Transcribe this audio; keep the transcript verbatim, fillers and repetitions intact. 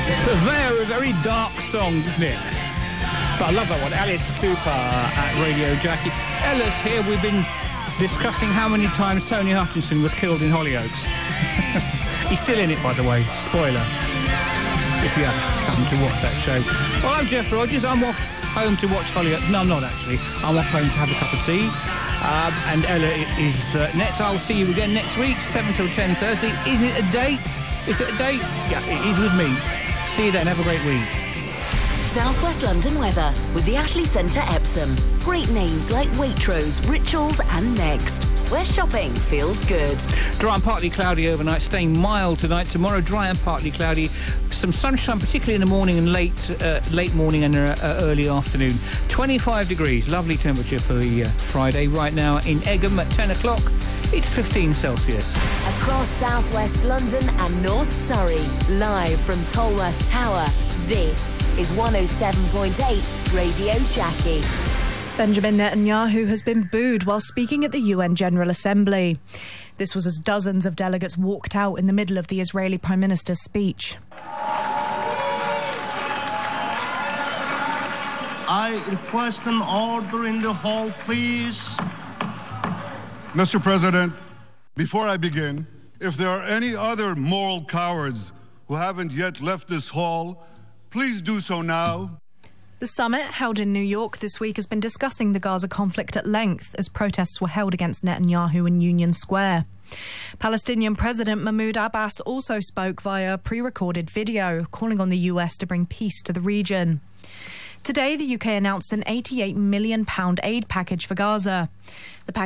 A very, very dark song, isn't it? But I love that one. Alice Cooper at Radio Jackie. Alice here, we've been discussing how many times Tony Hutchinson was killed in Hollyoaks. He's still in it, by the way. Spoiler. If you happen to watch that show. Well, I'm Jeff Rogers. I'm off home to watch Hollyoaks. No, I'm not actually. I'm off home to have a cup of tea. Um, and Ella is uh, next. I'll see you again next week, seven till ten thirty. Is it a date? Is it a date? Yeah, it is with me. See you then. Have a great week. South West London weather with the Ashley Centre Epsom. Great names like Waitrose, Rituals and Next, where shopping feels good. Dry and partly cloudy overnight, staying mild tonight. Tomorrow, dry and partly cloudy. Some sunshine, particularly in the morning and late uh, late morning and uh, early afternoon. twenty-five degrees, lovely temperature for the uh, Friday. Right now in Egham at ten o'clock, it's fifteen Celsius. Across South West London and North Surrey, live from Tolworth Tower, this is one oh seven point eight Radio Jackie. Benjamin Netanyahu has been booed while speaking at the U N General Assembly. This was as dozens of delegates walked out in the middle of the Israeli Prime Minister's speech. I request an order in the hall, please. Mister President, before I begin, if there are any other moral cowards who haven't yet left this hall, please do so now. The summit, held in New York this week, has been discussing the Gaza conflict at length as protests were held against Netanyahu in Union Square. Palestinian President Mahmoud Abbas also spoke via a pre-recorded video, calling on the U S to bring peace to the region. Today, the U K announced an eighty-eight million pounds aid package for Gaza. The package